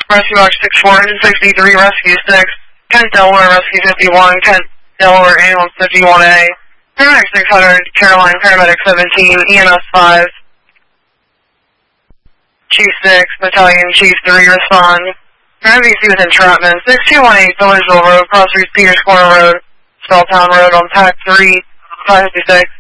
Rescue Box 64, Engine 63, Rescue 6, Kent Delaware, Rescue 51, Kent Delaware, Ambulance 51A, Paramedic 600, Caroline, Paramedic 17, EMS 5, Chief 6, Battalion Chief 3, respond. MVC with entrapment, 6218 Millersville Road, Cross Street, Peters Corner Road, Spelltown Road on Pack 3, 556.